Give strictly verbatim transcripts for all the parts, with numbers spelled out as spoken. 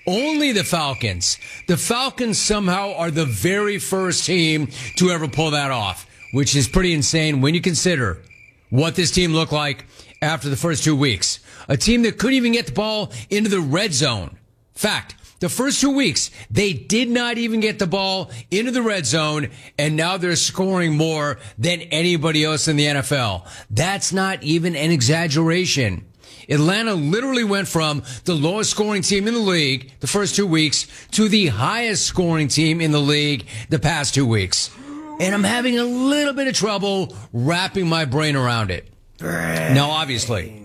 Only the Falcons. The Falcons somehow are the very first team to ever pull that off, which is pretty insane when you consider what this team looked like after the first two weeks. A team that couldn't even get the ball into the red zone. Fact, the first two weeks, they did not even get the ball into the red zone, and now they're scoring more than anybody else in the N F L. That's not even an exaggeration. Atlanta literally went from the lowest scoring team in the league the first two weeks to the highest scoring team in the league the past two weeks. And I'm having a little bit of trouble wrapping my brain around it. Now, obviously,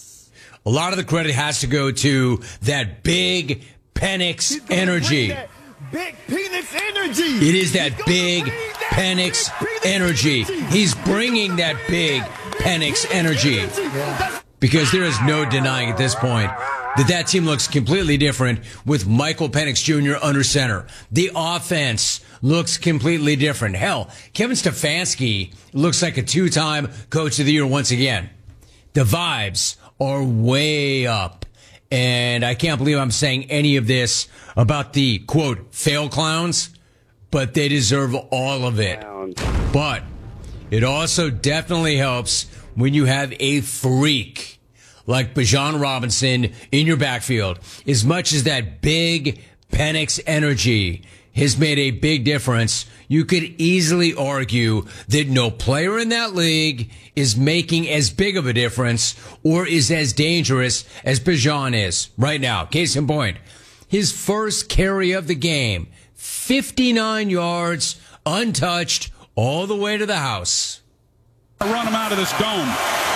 a lot of the credit has to go to that big Penix energy. Big Penix energy. It is that big Penix energy. He's bringing that big Penix energy. Yeah. Because there is no denying at this point that that team looks completely different with Michael Penix Junior under center. The offense looks completely different. Hell, Kevin Stefanski looks like a two-time coach of the year once again. The vibes are way up. And I can't believe I'm saying any of this about the, quote, fail clowns, but they deserve all of it. But it also definitely helps when you have a freak like Bijan Robinson in your backfield. As much as that big Penix energy has made a big difference, you could easily argue that no player in that league is making as big of a difference or is as dangerous as Bijan is right now. Case in point, his first carry of the game, fifty-nine yards, untouched, all the way to the house. Run him out of this dome.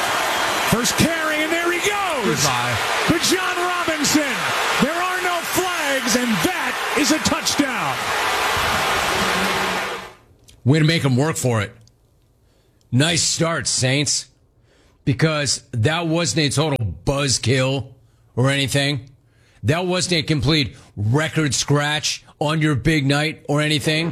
First carry, and there he goes. Goodbye. Bijan Robinson. There are no flags, and that is a touchdown. Way to make him work for it. Nice start, Saints. Because that wasn't a total buzzkill or anything. That wasn't a complete record scratch on your big night or anything.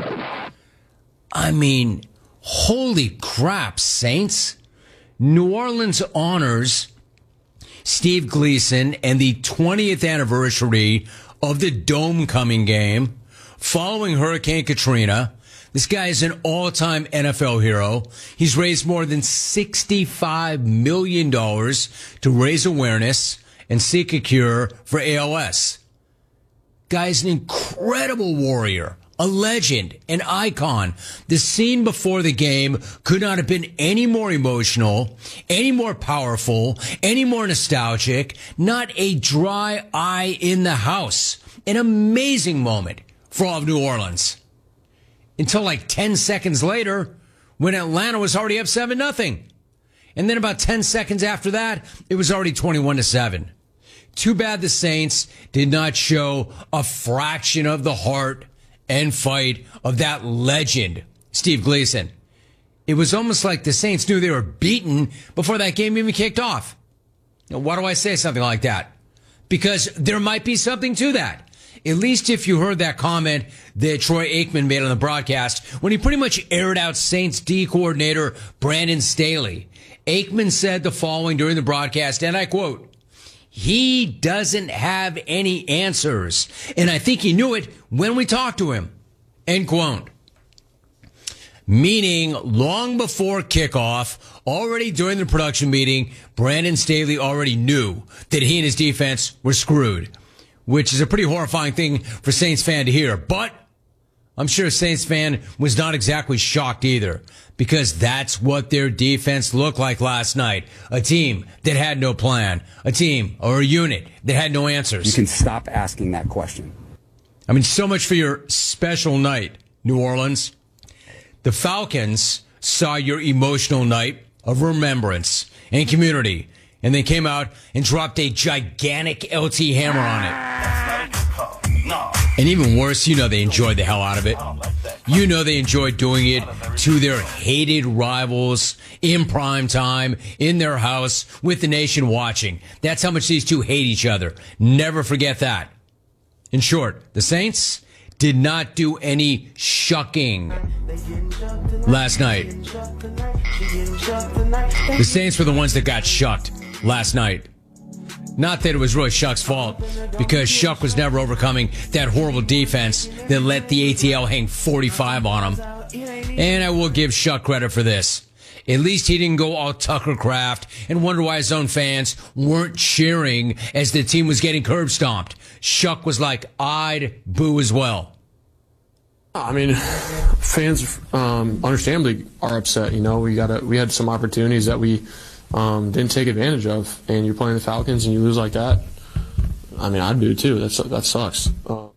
I mean, holy crap, Saints. New Orleans honors Steve Gleason and the twentieth anniversary of the Dome-coming game following Hurricane Katrina. This guy is an all-time N F L hero. He's raised more than sixty-five million dollars to raise awareness and seek a cure for A L S. Guy's an incredible warrior. A legend, an icon. The scene before the game could not have been any more emotional, any more powerful, any more nostalgic. Not a dry eye in the house. An amazing moment for all of New Orleans. Until like ten seconds later, when Atlanta was already up seven nothing. And then about ten seconds after that, it was already twenty-one to seven. Too bad the Saints did not show a fraction of the heart and fight of that legend, Steve Gleason. It was almost like the Saints knew they were beaten before that game even kicked off. Now, why do I say something like that? Because there might be something to that. At least if you heard that comment that Troy Aikman made on the broadcast when he pretty much aired out Saints D coordinator Brandon Staley. Aikman said the following during the broadcast, and I quote, "He doesn't have any answers. And I think he knew it when we talked to him." End quote. Meaning, long before kickoff, already during the production meeting, Brandon Staley already knew that he and his defense were screwed, which is a pretty horrifying thing for Saints fan to hear. But I'm sure Saints fan was not exactly shocked either, because that's what their defense looked like last night. A team that had no plan. A team or a unit that had no answers. You can stop asking that question. I mean, so much for your special night, New Orleans. The Falcons saw your emotional night of remembrance and community, and they came out and dropped a gigantic L T hammer on it. And even worse, you know they enjoyed the hell out of it. You know they enjoyed doing it to their hated rivals in prime time, in their house, with the nation watching. That's how much these two hate each other. Never forget that. In short, the Saints did not do any shucking last night. The Saints were the ones that got shucked last night. Not that it was really Shuck's fault, because Shuck was never overcoming that horrible defense that let the A T L hang forty-five on him. And I will give Shuck credit for this. At least he didn't go all Tucker Craft and wonder why his own fans weren't cheering as the team was getting curb stomped. Shuck was like, I'd boo as well. I mean, fans um, understandably are upset. You know, we got we had some opportunities that we um, didn't take advantage of, and you're playing the Falcons and you lose like that. I mean, I'd do too. That's that sucks. Uh,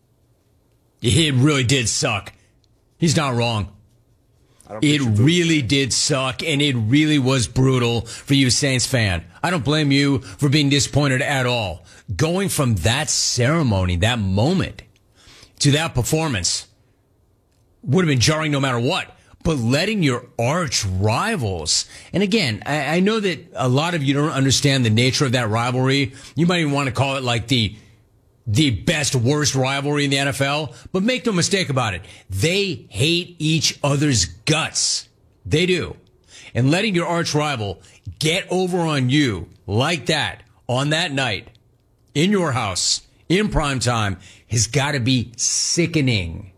it really did suck. He's not wrong. It really did suck, and it really was brutal for you, Saints fan. I don't blame you for being disappointed at all. Going from that ceremony, that moment, to that performance would have been jarring no matter what. But letting your arch rivals, and again, I, I know that a lot of you don't understand the nature of that rivalry. You might even want to call it like the the best, worst rivalry in the N F L. But make no mistake about it. They hate each other's guts. They do. And letting your arch rival get over on you like that on that night in your house in prime time has got to be sickening.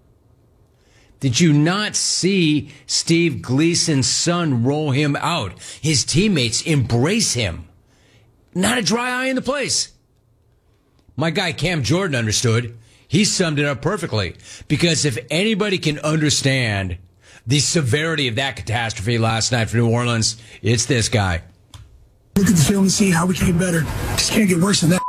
Did you not see Steve Gleason's son roll him out? His teammates embrace him. Not a dry eye in the place. My guy Cam Jordan understood. He summed it up perfectly. Because if anybody can understand the severity of that catastrophe last night for New Orleans, it's this guy. Look at the film and see how we came better. Just can't get worse than that.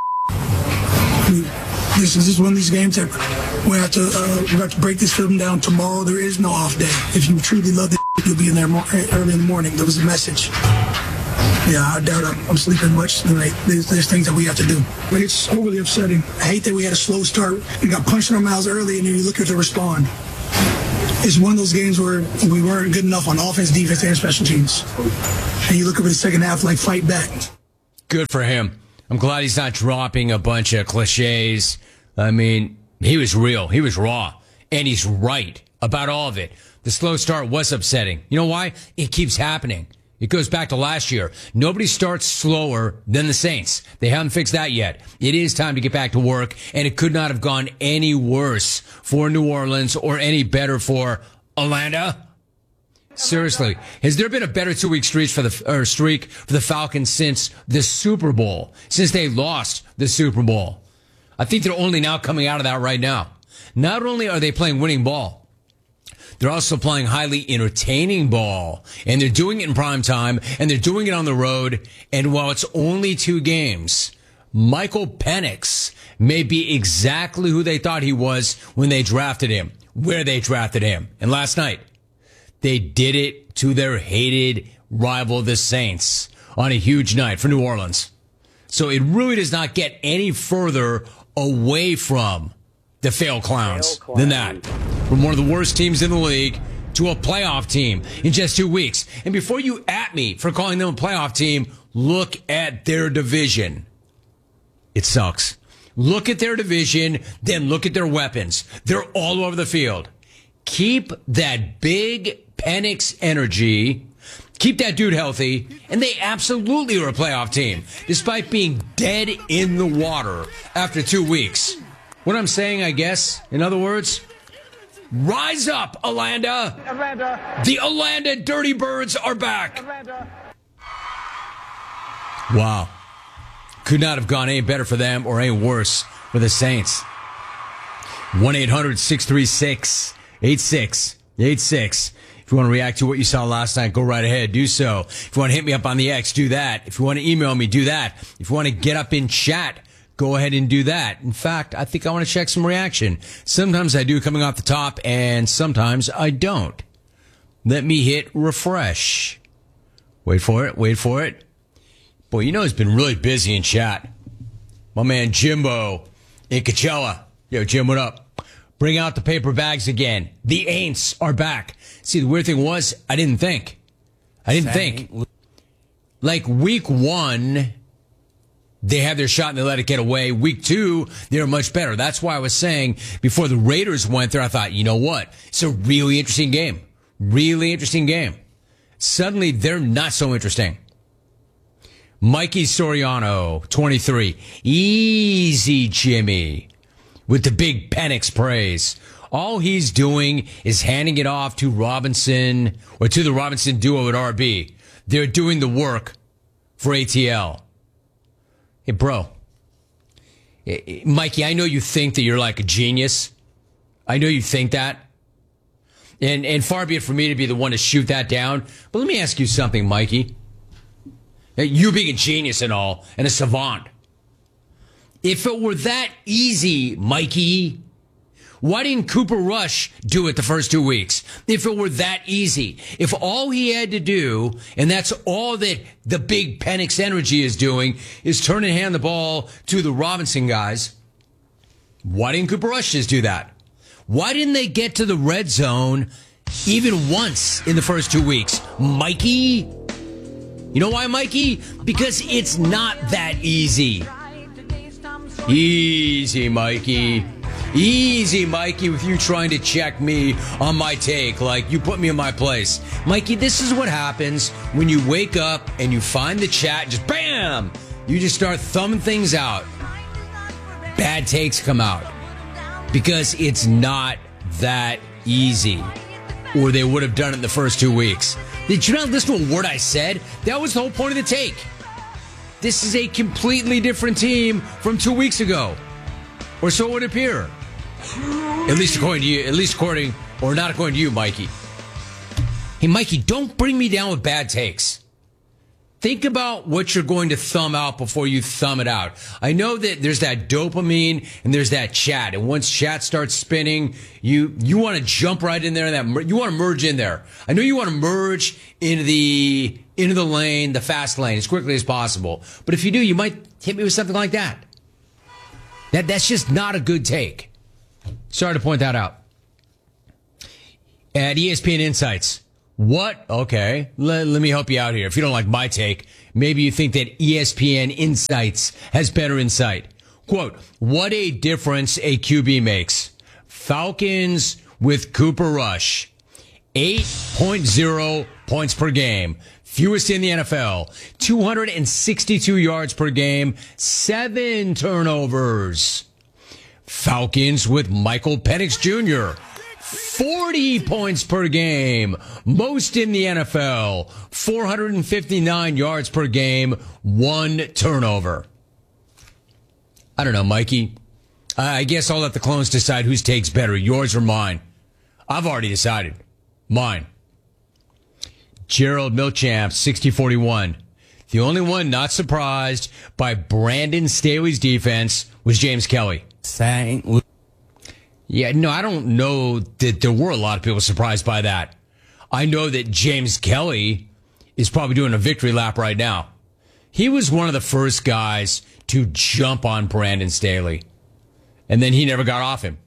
I mean, this is just one of these games that we have to uh, we have to break this film down tomorrow. There is no off day. If you truly love this, you'll be in there more, early in the morning. There was a message. Yeah, I doubt I'm, I'm sleeping much tonight. There's, there's things that we have to do. But it's overly upsetting. I hate that we had a slow start. We got punched in our mouths early, and then you look at to respond. It's one of those games where we weren't good enough on offense, defense, and special teams. And you look over the second half, like, fight back. Good for him. I'm glad he's not dropping a bunch of cliches. I mean, he was real. He was raw. And he's right about all of it. The slow start was upsetting. You know why? It keeps happening. It goes back to last year. Nobody starts slower than the Saints. They haven't fixed that yet. It is time to get back to work, and it could not have gone any worse for New Orleans or any better for Atlanta. Seriously, has there been a better two-week streak for the or streak for the Falcons since the Super Bowl? Since they lost the Super Bowl? I think they're only now coming out of that right now. Not only are they playing winning ball, they're also playing highly entertaining ball, and they're doing it in prime time, and they're doing it on the road. And while it's only two games, Michael Penix may be exactly who they thought he was when they drafted him, where they drafted him. And last night, they did it to their hated rival, the Saints, on a huge night for New Orleans. So it really does not get any further away from the fail clowns than that. From one of the worst teams in the league to a playoff team in just two weeks. And before you at me for calling them a playoff team, look at their division. It sucks. Look at their division, then look at their weapons. They're all over the field. Keep that big Penix energy. Keep that dude healthy, and they absolutely are a playoff team, despite being dead in the water after two weeks. What I'm saying, I guess, in other words, rise up, Atlanta. Atlanta. The Atlanta Dirty Birds are back. Atlanta. Wow. Could not have gone any better for them or any worse for the Saints. one eight hundred six three six eight six eight six. If you want to react to what you saw last night, go right ahead. Do so. If you want to hit me up on the X, do that. If you want to email me, do that. If you want to get up in chat, go ahead and do that. In fact, I think I want to check some reaction. Sometimes I do coming off the top, and sometimes I don't. Let me hit refresh. Wait for it. Wait for it. Boy, you know he's been really busy in chat. My man Jimbo in Coachella. Yo, Jim, what up? Bring out the paper bags again. The Aints are back. See, the weird thing was, I didn't think. I didn't think. Like, week one, they had their shot and they let it get away. Week two, they were much better. That's why I was saying, before the Raiders went there, I thought, you know what? It's a really interesting game. Really interesting game. Suddenly, they're not so interesting. Mikey Soriano, twenty-three. Easy, Jimmy. With the big Penix praise. All he's doing is handing it off to Robinson, or to the Robinson duo at R B. They're doing the work for A T L. Hey, bro. Mikey, I know you think that you're like a genius. I know you think that. And and far be it for me to be the one to shoot that down. But let me ask you something, Mikey. You being a genius and all, and a savant. If it were that easy, Mikey, why didn't Cooper Rush do it the first two weeks? If it were that easy. If all he had to do, and that's all that the big Penix energy is doing, is turn and hand the ball to the Robinson guys, why didn't Cooper Rush just do that? Why didn't they get to the red zone even once in the first two weeks? Mikey? You know why, Mikey? Because it's not that easy. Easy, Mikey. Easy, Mikey, with you trying to check me on my take like you put me in my place. Mikey, this is what happens when you wake up and you find the chat, just bam! You just start thumbing things out. Bad takes come out. Because it's not that easy. Or they would have done it in the first two weeks. Did you not listen to a word I said? That was the whole point of the take. This is a completely different team from two weeks ago. Or so it would appear. At least according to you. At least according, or not according to you, Mikey. Hey, Mikey, don't bring me down with bad takes. Think about what you're going to thumb out before you thumb it out. I know that there's that dopamine and there's that chat. And once chat starts spinning, you you want to jump right in there. And that you want to merge in there. I know you want to merge into the into the lane, the fast lane, as quickly as possible. But if you do, you might hit me with something like that. That that's just not a good take. Sorry to point that out. At E S P N Insights. What? Okay. Let, let me help you out here. If you don't like my take, maybe you think that E S P N Insights has better insight. Quote, what a difference a Q B makes. Falcons with Cooper Rush. eight point oh points per game. Fewest in the N F L. two hundred sixty-two yards per game. Seven turnovers. Falcons with Michael Penix Junior forty points per game. Most in the N F L. four hundred fifty-nine yards per game. One turnover. I don't know, Mikey. I guess I'll let the clones decide whose take's better, yours or mine. I've already decided. Mine. Gerald Milchamp, sixty forty-one. The only one not surprised by Brandon Staley's defense was James Kelly. Saint Louis. Yeah, no, I don't know that there were a lot of people surprised by that. I know that James Kelly is probably doing a victory lap right now. He was one of the first guys to jump on Brandon Staley, and then he never got off him.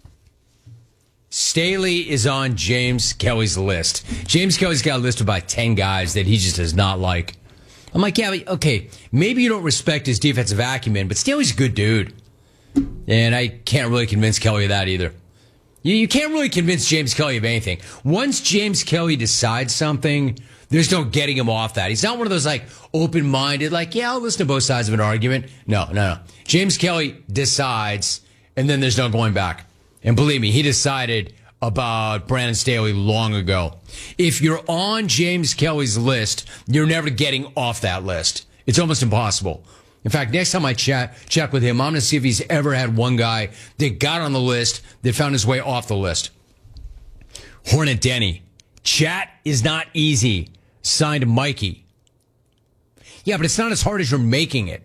Staley is on James Kelly's list. James Kelly's got a list of about ten guys that he just does not like. I'm like, yeah, okay, maybe you don't respect his defensive acumen, but Staley's a good dude. And I can't really convince Kelly of that either. You, you can't really convince James Kelly of anything. Once James Kelly decides something, there's no getting him off that. He's not one of those, like, open-minded, like, yeah, I'll listen to both sides of an argument. No, no, no. James Kelly decides, and then there's no going back. And believe me, he decided about Brandon Staley long ago. If you're on James Kelly's list, you're never getting off that list. It's almost impossible. In fact, next time I chat, check with him, I'm going to see if he's ever had one guy that got on the list that found his way off the list. Hornet Denny. Chat is not easy. Signed Mikey. Yeah, but it's not as hard as you're making it.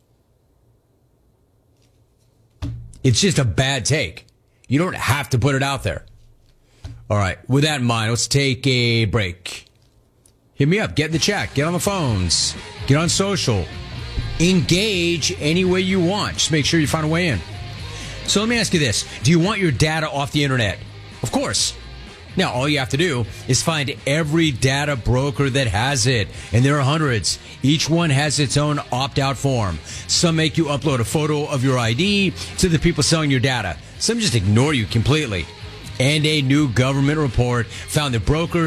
It's just a bad take. You don't have to put it out there. All right. With that in mind, let's take a break. Hit me up. Get in the chat. Get on the phones. Get on social. Engage any way you want. Just make sure you find a way in. So let me ask you this. Do you want your data off the internet? Of course. Now, all you have to do is find every data broker that has it. And there are hundreds. Each one has its own opt-out form. Some make you upload a photo of your I D to the people selling your data. Some just ignore you completely. And a new government report found that brokers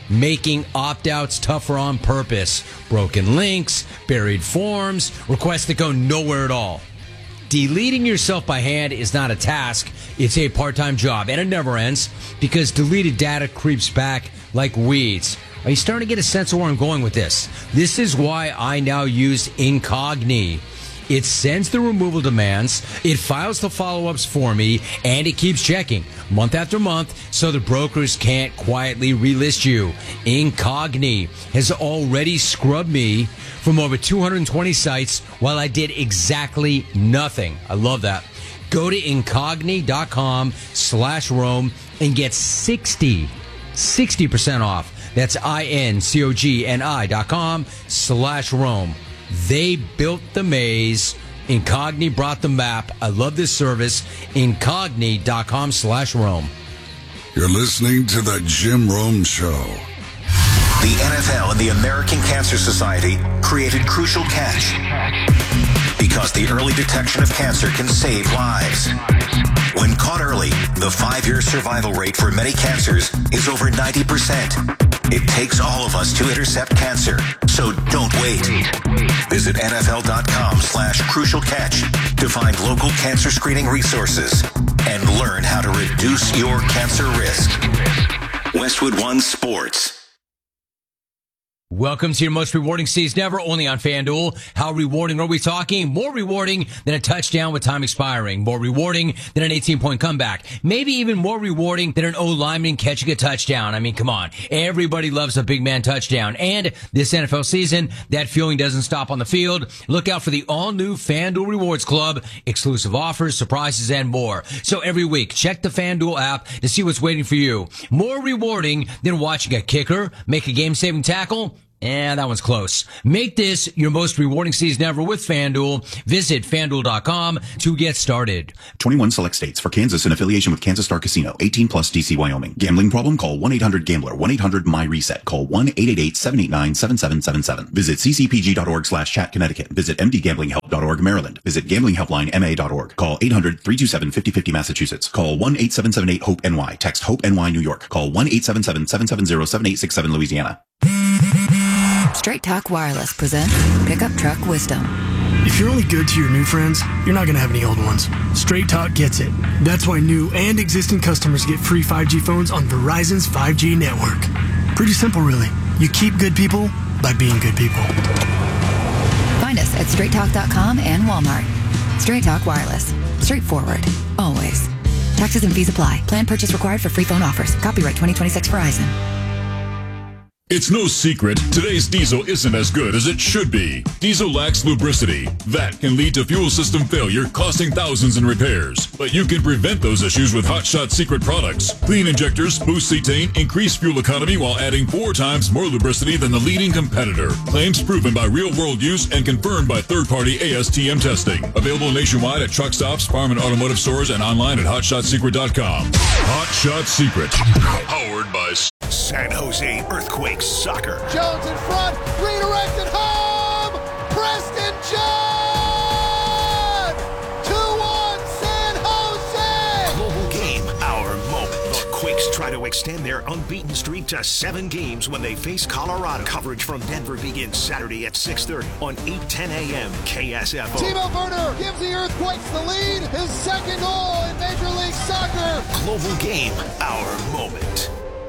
making opt-outs tougher on purpose. Broken links, buried forms, requests that go nowhere at all. Deleting yourself by hand is not a task. It's a part-time job, and it never ends because deleted data creeps back like weeds. Are you starting to get a sense of where I'm going with this? This is why I now use Incogni. It sends the removal demands, it files the follow-ups for me, and it keeps checking month after month so the brokers can't quietly relist you. Incogni has already scrubbed me from over two hundred twenty sites while I did exactly nothing. I love that. Go to Incogni.com slash Rome and get sixty, sixty percent off. That's I-N-C-O-G-N-I dot com slash Rome. They built the maze. Incogni brought the map. I love this service. Incogni.com slash Rome. You're listening to the Jim Rome Show. The N F L and the American Cancer Society created Crucial Catch because the early detection of cancer can save lives. When caught early, the five-year survival rate for many cancers is over ninety percent. It takes all of us to intercept cancer, so don't wait. Visit nfl.com slash crucial catch to find local cancer screening resources and learn how to reduce your cancer risk. Westwood One Sports. Welcome to your most rewarding season ever, only on FanDuel. How rewarding are we talking? More rewarding than a touchdown with time expiring. More rewarding than an eighteen-point comeback. Maybe even more rewarding than an O-lineman catching a touchdown. I mean, come on. Everybody loves a big man touchdown. And this N F L season, that feeling doesn't stop on the field. Look out for the all-new FanDuel Rewards Club. Exclusive offers, surprises, and more. So every week, check the FanDuel app to see what's waiting for you. More rewarding than watching a kicker make a game-saving tackle. And that one's close. Make this your most rewarding season ever with FanDuel. Visit FanDuel dot com to get started. twenty-one select states. For Kansas in affiliation with Kansas Star Casino. eighteen plus D C Wyoming. Gambling problem? Call one eight hundred gambler. one eight hundred my reset. Call one eight eight eight seven eight nine seven seven seven seven. Visit ccpg.org slash chat Connecticut. Visit mdgamblinghelp dot org Maryland. Visit gamblinghelpline dot org. Call eight hundred three two seven five oh five oh Massachusetts. Call one eight seven seven eight hope N Y. Text HOPE N Y New York. Call one eight seven seven seven seven zero seven eight six seven Louisiana. Straight Talk Wireless presents Pickup Truck Wisdom. If you're only good to your new friends, you're not going to have any old ones. Straight Talk gets it. That's why new and existing customers get free five G phones on Verizon's five G network. Pretty simple, really. You keep good people by being good people. Find us at straight talk dot com and Walmart. Straight Talk Wireless. Straightforward. Always. Taxes and fees apply. Plan purchase required for free phone offers. Copyright twenty twenty-six Verizon. It's no secret, today's diesel isn't as good as it should be. Diesel lacks lubricity. That can lead to fuel system failure, costing thousands in repairs. But you can prevent those issues with Hot Shot Secret products. Clean injectors, boost cetane, increase fuel economy while adding four times more lubricity than the leading competitor. Claims proven by real-world use and confirmed by third-party A S T M testing. Available nationwide at truck stops, farm and automotive stores, and online at hot shot secret dot com. Hot Shot Secret. Powered by San Jose Earthquakes Soccer. Jones in front, redirected home. Preston John. two one San Jose. Global game, our moment. The Quakes try to extend their unbeaten streak to seven games when they face Colorado. Coverage from Denver begins Saturday at six thirty on eight ten a.m. K S F O. Timo Werner gives the Earthquakes the lead. His second goal in Major League Soccer. Global game, our moment.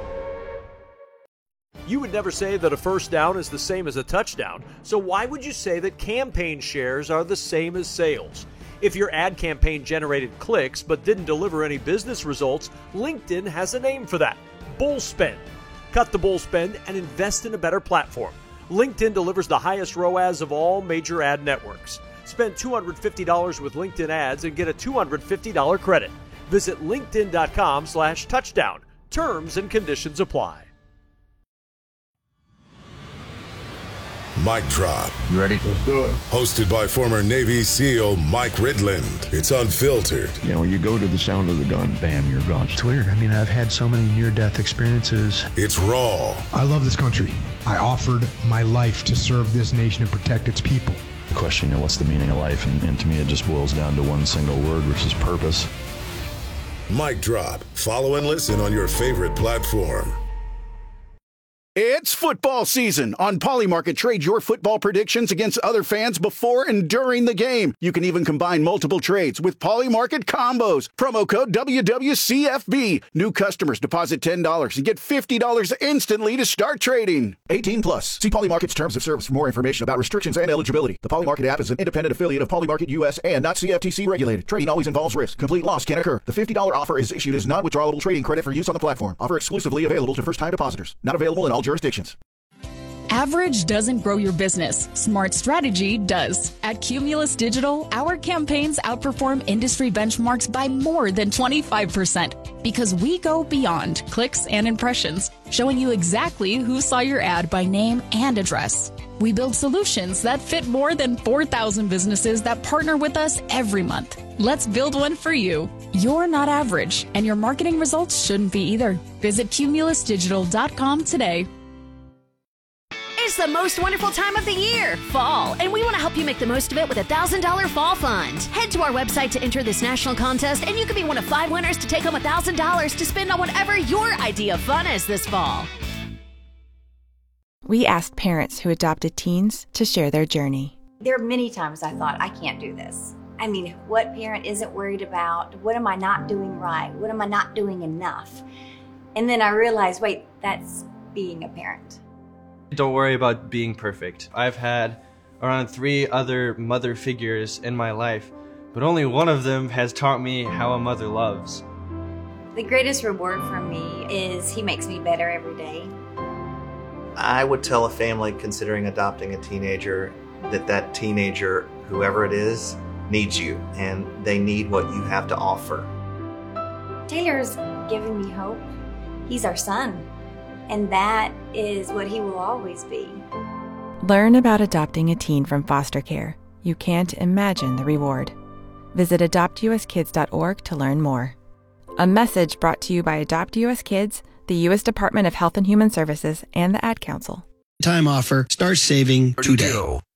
You would never say that a first down is the same as a touchdown, so why would you say that campaign shares are the same as sales? If your ad campaign generated clicks but didn't deliver any business results, LinkedIn has a name for that: bull spend. Cut the bull spend and invest in a better platform. LinkedIn delivers the highest R O A S of all major ad networks. Spend two hundred fifty dollars with LinkedIn ads and get a two hundred fifty dollars credit. Visit linkedin.com slash touchdown. Terms and conditions apply. Mic Drop. You ready? Let's do it. Hosted by former Navy SEAL Mike Ridland. It's unfiltered. You know, you go to the sound of the gun, bam, you're gone. It's weird. I mean, I've had so many near-death experiences. It's raw. I love this country. I offered my life to serve this nation and protect its people. The question, you know, what's the meaning of life? And, and to me, it just boils down to one single word, which is purpose. Mic Drop. Follow and listen on your favorite platform. It's football season. On Polymarket, trade your football predictions against other fans before and during the game. You can even combine multiple trades with Polymarket combos. Promo code W W C F B. New customers deposit ten dollars and get fifty dollars instantly to start trading. eighteen plus. See Polymarket's terms of service for more information about restrictions and eligibility. The Polymarket app is an independent affiliate of Polymarket U S and not C F T C regulated. Trading always involves risk. Complete loss can occur. The fifty dollars offer is issued as non-withdrawable trading credit for use on the platform. Offer exclusively available to first-time depositors. Not available in all jurisdictions. Average doesn't grow your business. Smart strategy does. At Cumulus Digital, our campaigns outperform industry benchmarks by more than twenty-five percent because we go beyond clicks and impressions, showing you exactly who saw your ad by name and address. We build solutions that fit more than four thousand businesses that partner with us every month. Let's build one for you. You're not average, and your marketing results shouldn't be either. Visit cumulus digital dot com today. It's the most wonderful time of the year, fall, and we want to help you make the most of it with a one thousand dollars fall fund. Head to our website to enter this national contest, and you could be one of five winners to take home one thousand dollars to spend on whatever your idea of fun is this fall. We asked parents who adopted teens to share their journey. There are many times I thought, I can't do this. I mean, what parent isn't worried about? What am I not doing right? What am I not doing enough? And then I realized, wait, that's being a parent. Don't worry about being perfect. I've had around three other mother figures in my life, but only one of them has taught me how a mother loves. The greatest reward for me is he makes me better every day. I would tell a family considering adopting a teenager that that teenager, whoever it is, needs you, and they need what you have to offer. Taylor's giving me hope. He's our son. And that is what he will always be. Learn about adopting a teen from foster care. You can't imagine the reward. Visit adopt u s kids dot org to learn more. A message brought to you by Adopt U S Kids, the U S Department of Health and Human Services, and the Ad Council. Time offer. Start saving today.